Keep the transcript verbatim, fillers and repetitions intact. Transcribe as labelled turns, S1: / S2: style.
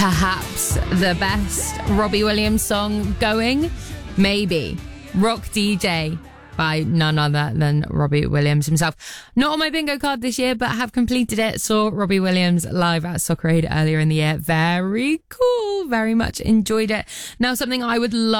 S1: perhaps the best Robbie Williams song going? Maybe. Rock D J by none other than Robbie Williams himself. Not on my bingo card this year, but have completed it. Saw Robbie Williams live at Soccerade earlier in the year. Very cool. Very much enjoyed it. Now, something I would love